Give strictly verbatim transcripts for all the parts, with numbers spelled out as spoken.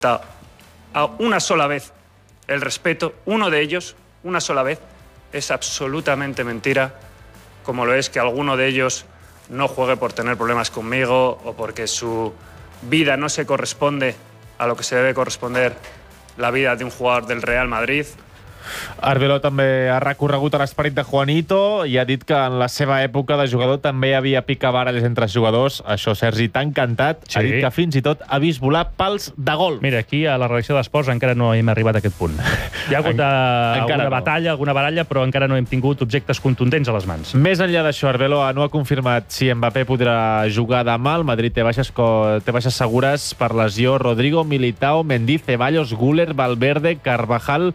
a una sola vez el respeto, uno de ellos, una sola vez, es absolutamente mentira, como lo es que alguno de ellos no juegue por tener problemas conmigo o porque su vida no se corresponde a lo que se debe corresponder la vida de un jugador del Real Madrid. Arbeloa també ha recorregut a l'esperit de Juanito i ha dit que en la seva època de jugador també hi havia picabaralles entre els jugadors. Això, Sergi, t'ha encantat. Sí. Ha dit que fins i tot ha vist volar pals de gol. Mira, aquí a la redacció d'Esports encara no hem arribat a aquest punt. Hi ha hagut en, alguna no. batalla, alguna baralla, però encara no hem tingut objectes contundents a les mans. Més enllà d'això, Arbeloa no ha confirmat si Mbappé podrà jugar demà. El Madrid té baixes, té baixes segures per lesió Rodrigo, Militao, Mendy, Ceballos, Güler, Valverde, Carvajal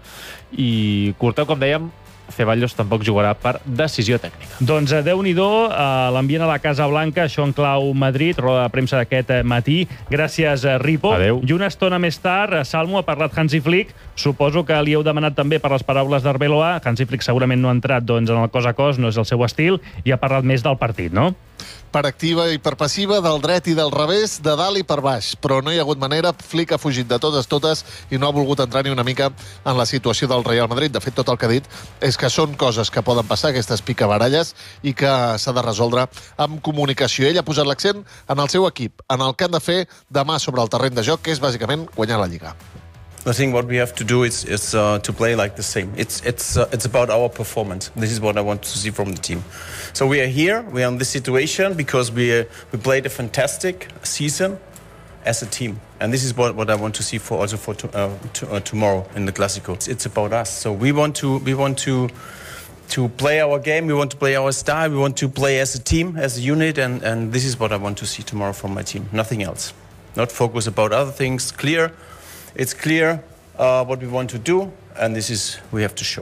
i Courtois, com dèiem, Ceballos tampoc jugarà per decisió tècnica. Doncs Déu-n'hi-do, l'ambient a la Casa Blanca, això en clau Madrid, roda de premsa d'aquest matí. Gràcies, Ripo. Adéu. I una estona més tard, Salmo, ha parlat Hansi Flick. Suposo que li heu demanat també per les paraules d'Arbeloa. Hansi Flick segurament no ha entrat doncs, en el cos a cos, no és el seu estil, i ha parlat més del partit, no? Per activa i per passiva, del dret i del revés, de dalt i per baix. Però no hi ha hagut manera. Flick ha fugit de totes totes i no ha volgut entrar ni una mica en la situació del Real Madrid. De fet, tot el que ha dit és que són coses que poden passar, aquestes picabaralles, i que s'ha de resoldre amb comunicació. Ell ha posat l'accent en el seu equip, en el que han de fer demà sobre el terreny de joc, que és bàsicament guanyar la Lliga. I think what we have to do is, is uh, to play like the same. It's it's uh, it's about our performance. This is what I want to see from the team. So we are here. We are in this situation because we uh, we played a fantastic season as a team, and this is what, what I want to see for also for to, uh, to, uh, tomorrow in the Clásico. It's, it's about us. So we want to we want to to play our game. We want to play our style. We want to play as a team, as a unit, and and this is what I want to see tomorrow from my team. Nothing else. Not focus about other things. Clear. It's clear uh, what we want to do, and this is we have to show.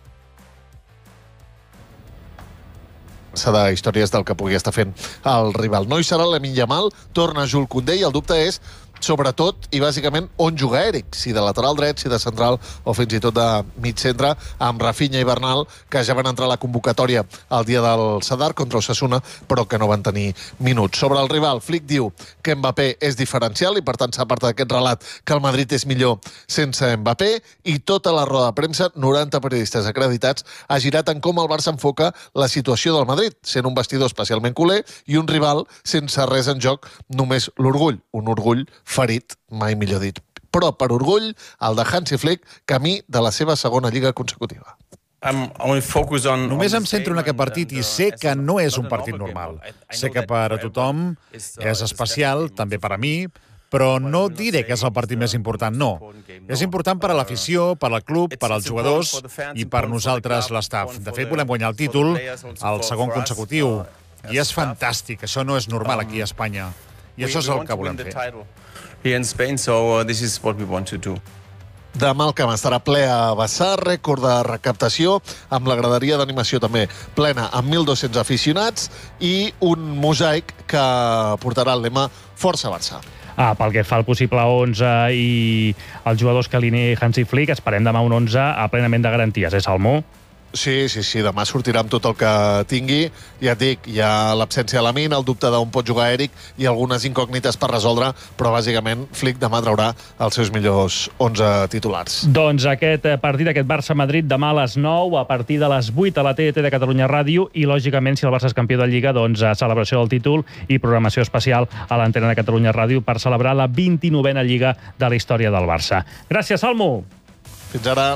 S'ha de històries del que pugui estar fent el rival. No hi serà l'Lamine Yamal, torna Jules Koundé, i el dubte és sobretot i bàsicament on juga Eric, si de lateral dret, si de central o fins i tot de mig centre, amb Rafinha i Bernal, que ja van entrar a la convocatòria el dia del Sadar contra Osasuna, però que no van tenir minuts. Sobre el rival, Flick diu que Mbappé és diferencial i per tant s'aparta d'aquest relat que el Madrid és millor sense Mbappé, i tota la roda de premsa, noranta periodistes acreditats, ha girat en com el Barça enfoca la situació del Madrid, sent un vestidor especialment culer i un rival sense res en joc, només l'orgull, un orgull ferit, mai millor dit. Però per orgull, el de Hansi Flick, camí de la seva segona lliga consecutiva. Només em centro en aquest partit i sé que no és un partit normal. Sé que per a tothom és especial, també per a mi, però no diré que és el partit més important, no. És important per a l'afició, per al club, per als jugadors i per nosaltres, l'estaf. De fet, volem guanyar el títol, el segon consecutiu, i és fantàstic. Això no és normal aquí a Espanya. I això és el que volem fer. Here in Spain, so this is what we want to do. Demà el camp estarà ple a vessar, rècord de recaptació, amb la graderia d'animació també plena, amb mil dos-cents aficionats i un mosaic que portarà el lema Força Barça. Ah, pel que fa al possible onze i els jugadors que alinei Hansi Flick, esperem demà un onze a plenament de garanties, eh, Salmó? Sí, sí, sí, demà sortirà amb tot el que tingui. Ja et dic, hi ha l'absència de Lamine, el dubte d'on pot jugar Eric i algunes incògnites per resoldre, però bàsicament Flick demà traurà els seus millors onze titulars. Doncs aquest partit, aquest Barça-Madrid, demà a les nou, a partir de les vuit a la T D T de Catalunya Ràdio, i lògicament, si el Barça és campió de Lliga, doncs celebració del títol i programació especial a l'antena de Catalunya Ràdio per celebrar la vint-i-novena Lliga de la història del Barça. Gràcies, Salmo! Fins ara!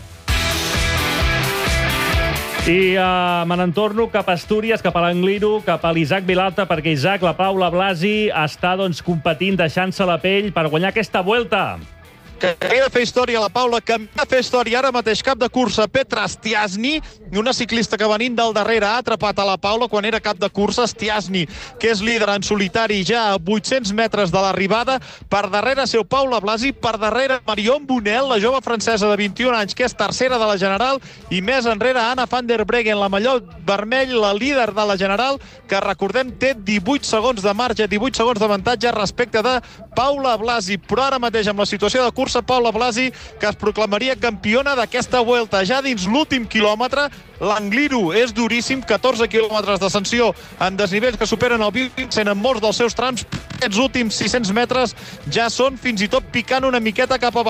I uh, me n'entorno cap a Astúries, cap a l'Angliru, cap a l'Isaac Vilalta, perquè Isaac, la Paula Blasi està doncs, competint, deixant-se la pell per guanyar aquesta Vuelta. Que havia de fer història la Paula, que havia de fer història ara mateix, cap de cursa, Petra Stiasny, una ciclista que venint del darrere ha atrapat a la Paula quan era cap de cursa. Stiasny, que és líder en solitari ja a vuit-cents metres de l'arribada, per darrere seu Paula Blasi, per darrere Marion Bonel, la jove francesa de vint-i-un anys, que és tercera de la General, i més enrere Anna van der Breggen, la mallot vermell, la líder de la General, que recordem té divuit segons de marge, divuit segons d'avantatge respecte de Paula Blasi. Però ara mateix, amb la situació de cursa, cursa, Paula Blasi, que es proclamaria campiona d'aquesta Vuelta. Ja dins l'últim quilòmetre, l'Angliru és duríssim, catorze quilòmetres d'ascensió en desnivells que superen el vint, sent en molts dels seus trams. Aquests últims sis-cents metres ja són fins i tot picant una miqueta cap a